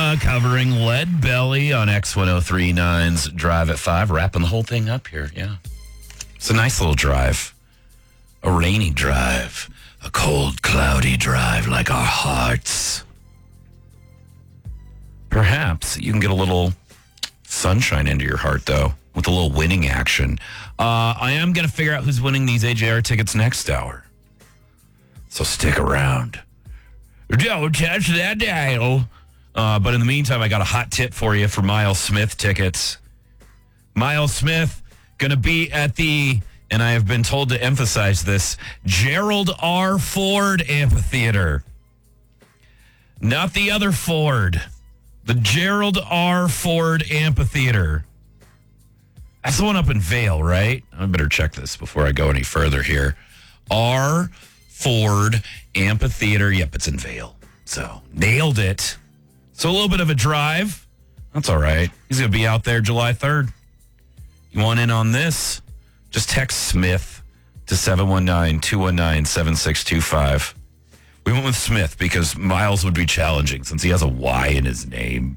covering Lead Belly on X1039's Drive at 5, wrapping the whole thing up here. Yeah. It's a nice little drive. A rainy drive. A cold, cloudy drive like our hearts. Perhaps you can get a little sunshine into your heart, though, with a little winning action. I am going to figure out who's winning these AJR tickets next hour. So stick around. Don't touch that dial. But in the meantime, I got a hot tip for you for Miles Smith tickets. Miles Smith going to be at the, and I have been told to emphasize this, Gerald R. Ford Amphitheater. Not the other Ford. The Gerald R. Ford Amphitheater. That's the one up in Vail, right? I better check this before I go any further here. R. Ford Amphitheater. Yep, it's in Vail. So, nailed it. So, a little bit of a drive. That's all right. He's going to be out there July 3rd. You want in on this? Just text Smith to 719-219-7625. We went with Smith because Miles would be challenging since he has a Y in his name.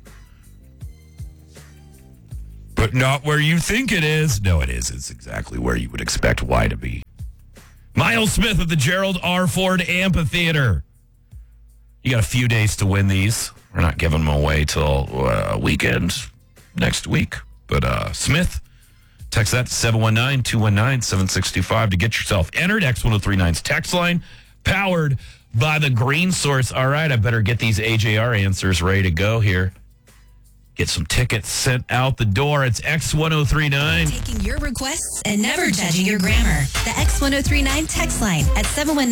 But not where you think it is. No, it is. It's exactly where you would expect Y to be. Miles Smith at the Gerald R. Ford Amphitheater. You got a few days to win these. We're not giving them away till weekend next week. But Smith, text that to 719-219-7625 to get yourself entered. X1039's text line, powered by the Green Source. All right, I better get these AJR answers ready to go here. Get some tickets sent out the door. It's X1039. Taking your requests and never judging your grammar. The X1039 text line at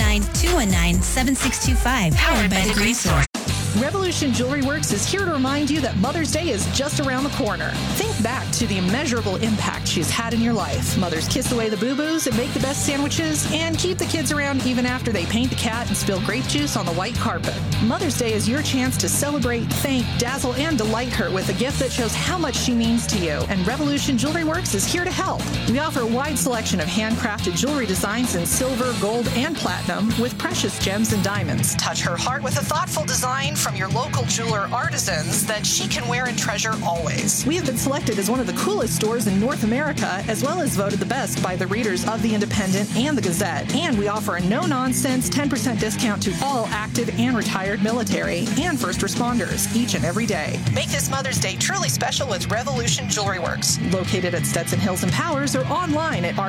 719-219-7625. Powered by the Green Source. Revolution Jewelry Works is here to remind you that Mother's Day is just around the corner. Think back to the immeasurable impact she's had in your life. Mothers kiss away the boo-boos and make the best sandwiches and keep the kids around even after they paint the cat and spill grape juice on the white carpet. Mother's Day is your chance to celebrate, thank, dazzle, and delight her with a gift that shows how much she means to you. And Revolution Jewelry Works is here to help. We offer a wide selection of handcrafted jewelry designs in silver, gold, and platinum with precious gems and diamonds. Touch her heart with a thoughtful design from your local jeweler artisans that she can wear and treasure always. We have been selected as one of the coolest stores in North America, as well as voted the best by the readers of The Independent and The Gazette. And we offer a no-nonsense 10% discount to all active and retired military and first responders each and every day. Make this Mother's Day truly special with Revolution Jewelry Works, located at Stetson Hills and Powers, or online at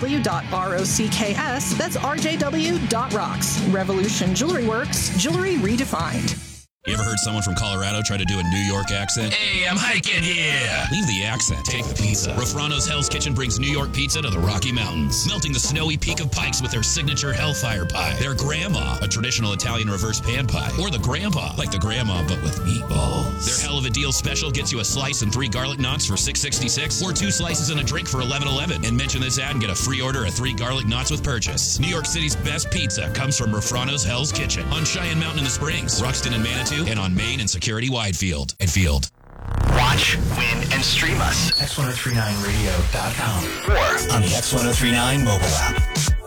rjw.rocks. That's rjw.rocks. Revolution Jewelry Works, jewelry redefined. You ever heard someone from Colorado try to do a New York accent? Hey, I'm hiking here. Leave the accent. Take the pizza. Rafrano's Hell's Kitchen brings New York pizza to the Rocky Mountains, melting the snowy peak of Pikes with their signature Hellfire Pie, their Grandma, a traditional Italian reverse pan pie, or the Grandpa, like the Grandma but with meatballs. Their Hell of a Deal special gets you a slice and 3 garlic knots for $6.66, or 2 slices and a drink for $11.11. And mention this ad and get a free order of 3 garlic knots with purchase. New York City's best pizza comes from Rafrano's Hell's Kitchen on Cheyenne Mountain in the Springs, Ruxton and Manitou, and on Main and Security Widefield and Field. Watch, win, and stream us. X1039radio.com or on the X1039 mobile app.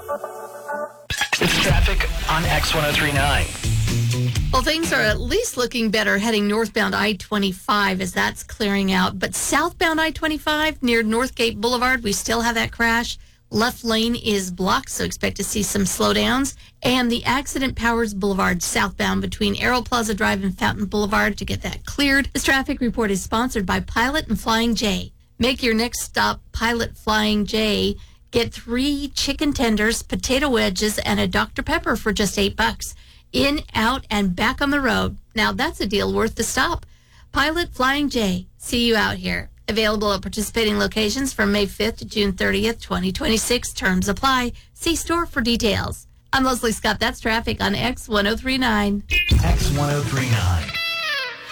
It's traffic on X1039. Well, things are at least looking better heading northbound I-25 as that's clearing out. But southbound I-25 near Northgate Boulevard, we still have that crash. Left lane is blocked, so expect to see some slowdowns. And the accident powers Boulevard southbound between Arrow Plaza Drive and Fountain Boulevard to get that cleared. This traffic report is sponsored by Pilot and Flying J. Make your next stop Pilot Flying J. Get 3 chicken tenders, potato wedges, and a Dr. Pepper for just $8. In, out, and back on the road. Now that's a deal worth the stop. Pilot Flying J. See you out here. Available at participating locations from May 5th to June 30th, 2026. Terms apply. See store for details. I'm Leslie Scott. That's traffic on X1039. X1039.